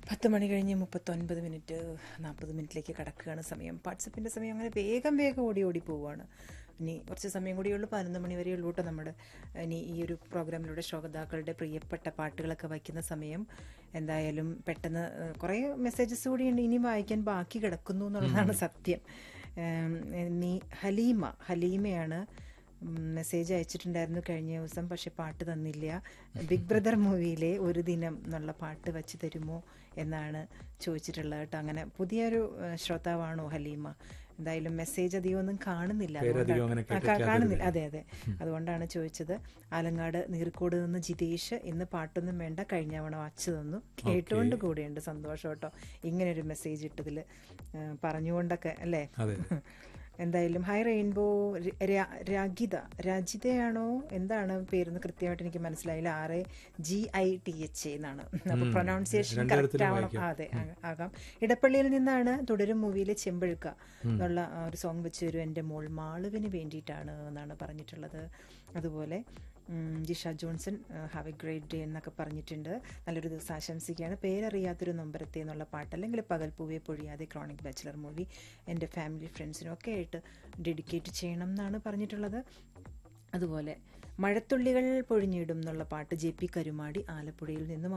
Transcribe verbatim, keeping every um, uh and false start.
പത്ത് മണി കഴിഞ്ഞ് മുപ്പത്തൊൻപത് മിനിറ്റ് നാൽപ്പത് മിനിറ്റിലേക്ക് കടക്കുകയാണ് സമയം. വാട്സപ്പിൻ്റെ സമയം അങ്ങനെ വേഗം വേഗം ഓടി ഓടി പോവുകയാണ്. ഇനി കുറച്ച് സമയം കൂടിയുള്ളൂ, പതിനൊന്ന് മണി വരെ ഉള്ളൂ കേട്ടോ നമ്മുടെ ഇനി ഈ ഒരു പ്രോഗ്രാമിലൂടെ ശ്രോതാക്കളുടെ പ്രിയപ്പെട്ട പാട്ടുകളൊക്കെ വയ്ക്കുന്ന സമയം. എന്തായാലും പെട്ടെന്ന് കുറേ മെസ്സേജസ് കൂടി ഇനി വായിക്കാൻ ബാക്കി കിടക്കുന്നു എന്നുള്ളതാണ് സത്യം. നീ ഹലീമ ഹലീമയാണ് മെസ്സേജ് അയച്ചിട്ടുണ്ടായിരുന്നു കഴിഞ്ഞ ദിവസം, പക്ഷെ പാട്ട് തന്നില്ല. ബിഗ് ബ്രദർ മൂവിയിലെ ഒരു ദിനം എന്നുള്ള പാട്ട് വെച്ച് തരുമോ എന്നാണ് ചോദിച്ചിട്ടുള്ളത് കേട്ടോ. അങ്ങനെ പുതിയൊരു ശ്രോതാവാണോ ഹലീമ? എന്തായാലും മെസ്സേജ് അധികം ഒന്നും കാണുന്നില്ല കാണുന്നില്ല അതെ അതെ അതുകൊണ്ടാണ് ചോദിച്ചത്. ആലങ്ങാട് നീർക്കോട് നിന്ന് ജിതേഷ്, ഇന്ന് പാട്ടൊന്നും വേണ്ട, കഴിഞ്ഞ തവണ വച്ചു തന്നു, കേട്ടുകൊണ്ട് കൂടെയുണ്ട്. സന്തോഷം കേട്ടോ ഇങ്ങനൊരു മെസ്സേജ് ഇട്ടതിൽ, പറഞ്ഞുകൊണ്ടൊക്കെ അല്ലേ. എന്തായാലും ഹൈ റെയിൻബോ രാഗിത രാജിതയാണോ എന്താണ് പേരെന്ന് കൃത്യമായിട്ട് എനിക്ക് മനസ്സിലായില്ല. R A G I T H എന്നാണ്. അപ്പോൾ പ്രൊനൗൺസിയേഷൻ കറക്റ്റ് ആവണം. അതെ ആകാം. ഇടപ്പള്ളിയിൽ നിന്നാണ് തുടരും മൂവിയിലെ ചെമ്പഴുക്ക എന്നുള്ള ഒരു സോങ് വെച്ച് തരും എൻ്റെ മോൾ മാളുവിന് വേണ്ടിയിട്ടാണ് എന്നാണ് പറഞ്ഞിട്ടുള്ളത്. അതുപോലെ Jisha Johnson have A great day എന്നൊക്കെ പറഞ്ഞിട്ടുണ്ട്. നല്ലൊരു ദിവസം ആശംസിക്കുകയാണ്. പേരറിയാത്തൊരു നൊമ്പരത്തെ എന്നുള്ള പാട്ട്, അല്ലെങ്കിൽ പകൽ പൂവെ പൊഴിയാതെ ക്രോണിക് ബാച്ചിലർ മൂവി എൻ്റെ ഫാമിലി ഫ്രണ്ട്സിനും ഒക്കെ ആയിട്ട് ഡെഡിക്കേറ്റ് ചെയ്യണം എന്നാണ് പറഞ്ഞിട്ടുള്ളത്. അതുപോലെ മഴത്തുള്ളികൾ പൊഴിഞ്ഞിടും എന്നുള്ള പാട്ട് ജെ പി കരുമാടി ആലപ്പുഴയിൽ നിന്നും